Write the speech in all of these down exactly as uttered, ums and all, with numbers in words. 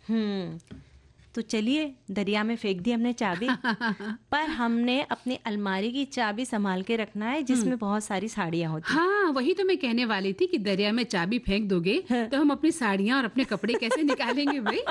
हम्म तो चलिए, दरिया में फेंक दी हमने चाबी, पर हमने अपनी अलमारी की चाबी संभाल के रखना है जिसमें बहुत सारी साड़ियाँ होती हैं। हाँ, वही तो मैं कहने वाली थी कि दरिया में चाबी फेंक दोगे तो हम अपनी साड़ियाँ और अपने कपड़े कैसे निकालेंगे भाई?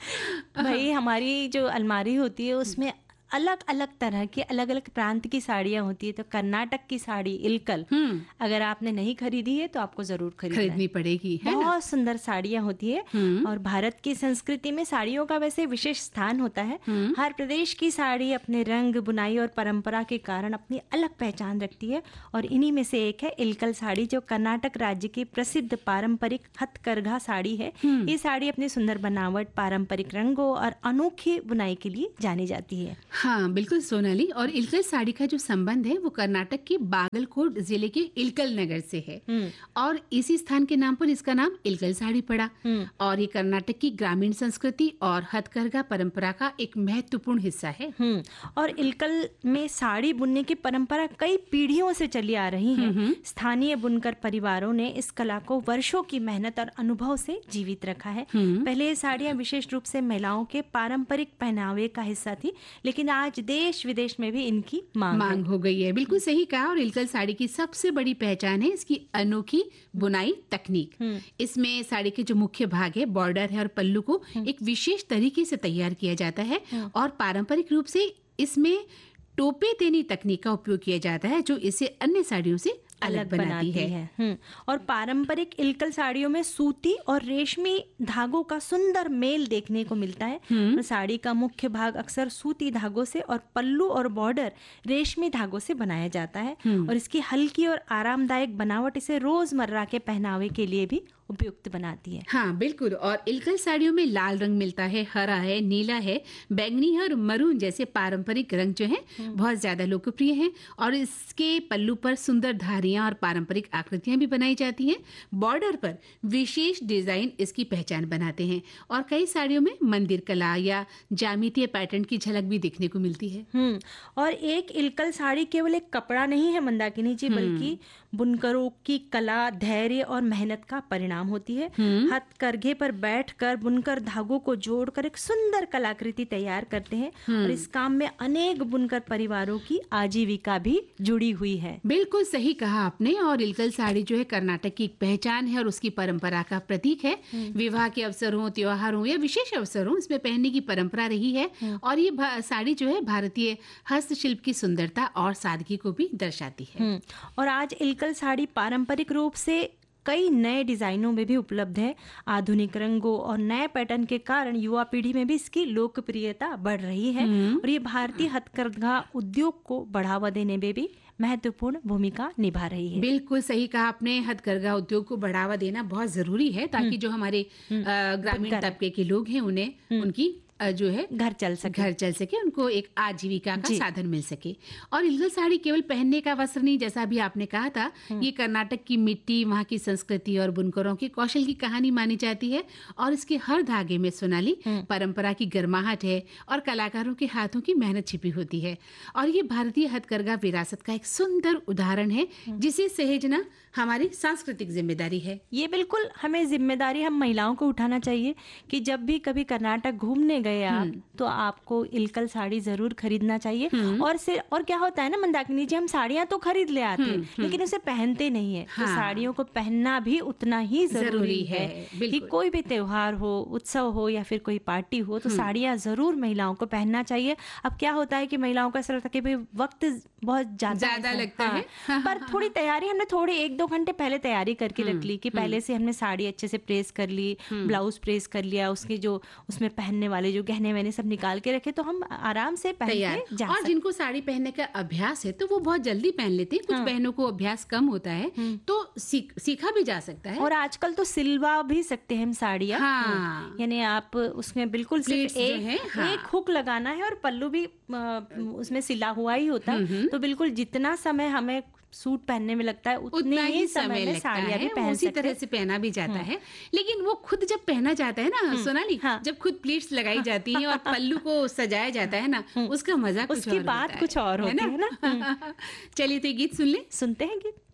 भाई हमारी जो अलमारी होती है उसमें अलग अलग तरह की, अलग अलग प्रांत की साड़ियाँ होती है। तो कर्नाटक की साड़ी इलकल अगर आपने नहीं खरीदी है तो आपको जरूर खरीदनी पड़ेगी, है ना? बहुत सुंदर साड़ियाँ होती है और भारत की संस्कृति में साड़ियों का वैसे विशेष स्थान होता है। हर प्रदेश की साड़ी अपने रंग, बुनाई और परंपरा के कारण अपनी अलग पहचान रखती है और इन्हीं में से एक है इलकल साड़ी, जो कर्नाटक राज्य की प्रसिद्ध पारंपरिक हथकरघा साड़ी है। ये साड़ी अपनी सुंदर बनावट, पारंपरिक रंगों और अनोखी बुनाई के लिए जानी जाती है। हाँ बिल्कुल सोनाली, और इलकल साड़ी का जो संबंध है वो कर्नाटक के बागलकोट जिले के इलकल नगर से है और इसी स्थान के नाम पर इसका नाम इलकल साड़ी पड़ा। और ये कर्नाटक की ग्रामीण संस्कृति और हथकरघा परंपरा का एक महत्वपूर्ण हिस्सा है। और इलकल में साड़ी बुनने की परंपरा कई पीढ़ियों से चली आ रही है। स्थानीय बुनकर परिवारों ने इस कला को वर्षों की मेहनत और अनुभव से जीवित रखा है। पहले ये साड़ियाँ विशेष रूप से महिलाओं के पारंपरिक पहनावे का हिस्सा थी, लेकिन आज देश विदेश में भी इनकी मांग, मांग हो गई है। बिल्कुल सही कहा। और इलकल साड़ी की सबसे बड़ी पहचान है इसकी अनोखी बुनाई तकनीक। इसमें साड़ी के जो मुख्य भाग है, बॉर्डर है और पल्लू को एक विशेष तरीके से तैयार किया जाता है और पारंपरिक रूप से इसमें टोपे तेनी तकनीक का उपयोग किया जाता है जो इसे अन्य साड़ियों से अलग बनाती है, है। और पारंपरिक इलकल साड़ियों में सूती और रेशमी धागों का सुंदर मेल देखने को मिलता है। और साड़ी का मुख्य भाग अक्सर सूती धागों से और पल्लू और बॉर्डर रेशमी धागों से बनाया जाता है और इसकी हल्की और आरामदायक बनावट इसे रोजमर्रा के पहनावे के लिए भी उपयुक्त बनाती है। हाँ बिल्कुल। और इलकल साड़ियों में लाल रंग मिलता है, हरा है, नीला है, बैंगनी है और मरून जैसे पारंपरिक रंग जो है बहुत ज्यादा लोकप्रिय हैं। और इसके पल्लू पर सुंदर धारियां और पारंपरिक आकृतियां भी बनाई जाती हैं। बॉर्डर पर विशेष डिजाइन इसकी पहचान बनाते हैं और कई साड़ियों में मंदिर कला या ज्यामितीय पैटर्न की झलक भी देखने को मिलती है। हम्म और एक इलकल साड़ी केवल एक कपड़ा नहीं है मंदाकिनी जी, बल्कि बुनकरों की कला, धैर्य और मेहनत का परिणाम होती है। हथकरघे पर बैठकर बुनकर धागों को जोड़कर एक सुंदर कलाकृति तैयार करते हैं और इस काम में अनेक बुनकर परिवारों की आजीविका भी जुड़ी हुई है। बिल्कुल सही कहा आपने। और इलकल साड़ी जो है कर्नाटक की एक पहचान है और उसकी परंपरा का प्रतीक है। विवाह के अवसरों, त्योहारों या विशेष अवसरों इसमें पहनने की परंपरा रही है और ये साड़ी जो है भारतीय हस्तशिल्प की सुंदरता और सादगी को भी दर्शाती है। और आज इलकल साड़ी पारंपरिक रूप से कई नए डिजाइनों में भी उपलब्ध है। आधुनिक रंगों और नए पैटर्न के कारण युवा पीढ़ी में भी इसकी लोकप्रियता बढ़ रही है और ये भारतीय हथकरघा उद्योग को बढ़ावा देने में भी महत्वपूर्ण भूमिका निभा रही है। बिल्कुल सही कहा आपने। हथकरघा उद्योग को बढ़ावा देना बहुत जरूरी है ताकि जो हमारे ग्रामीण तबके के लोग हैं उन्हें उनकी जो है घर चल सके घर चल सके उनको एक आजीविका का साधन मिल सके। और इलकल साड़ी केवल पहनने का वस्त्र नहीं, जैसा भी आपने कहा था, ये कर्नाटक की मिट्टी, वहाँ की संस्कृति और बुनकरों के कौशल की कहानी मानी जाती है। और इसके हर धागे में सोनाली परंपरा की गर्माहट है और कलाकारों के हाथों की मेहनत छिपी होती है। और ये भारतीय हथकरघा विरासत का एक सुंदर उदाहरण है जिसे सहेजना हमारी सांस्कृतिक जिम्मेदारी है। ये बिल्कुल हमें जिम्मेदारी हम महिलाओं को उठाना चाहिए कि जब भी कभी कर्नाटक घूमने गए आप तो आपको इलकल साड़ी जरूर खरीदना चाहिए। और से और क्या होता है ना मंदाकिनी जी, हम साड़ियां तो खरीद ले आते हैं लेकिन उसे पहनते नहीं है। हाँ। तो साड़ियों को पहनना भी उतना ही जरूरी, जरूरी है, है। कि कोई भी त्योहार हो, उत्सव हो या फिर कोई पार्टी हो तो साड़ियां जरूर महिलाओं को पहनना चाहिए। अब क्या होता है कि महिलाओं को ऐसा लगता है कि वक्त बहुत ज्यादा लगता है, है पर थोड़ी तैयारी हमने थोड़ी एक दो घंटे पहले तैयारी करके रख ली कि पहले से हमने साड़ी अच्छे से प्रेस कर ली, ब्लाउज प्रेस कर लिया, उसके जो उसमें पहनने वाले जो गहने वहने सब निकाल के रखे तो हम आराम से पहन के जा। और जिनको साड़ी पहनने का अभ्यास है तो वो बहुत जल्दी पहन लेते हैं। कुछ हाँ। बहनों को अभ्यास कम होता है तो सीख, सीखा भी जा सकता है। और आजकल तो सिलवा भी सकते हैं हम साड़ियाँ। हाँ। यानी आप उसमें बिल्कुल सिर्फ एक, है, हाँ। एक हुक लगाना है और पल्लू भी उसमें सिला हुआ ही होता है। तो बिल्कुल जितना समय हमें सूट पहनने में लगता है उतने ही समय में साड़ियाँ भी पहन उसी तरह से पहना भी जाता है। लेकिन वो खुद जब पहना जाता है ना सोनाली, हाँ। जब खुद प्लीट्स लगाई जाती हैं और पल्लू को सजाया जाता है ना, उसका मजा कुछ उसकी बात कुछ और होती है ना। चलिए तो गीत सुन ले सुनते हैं गीत।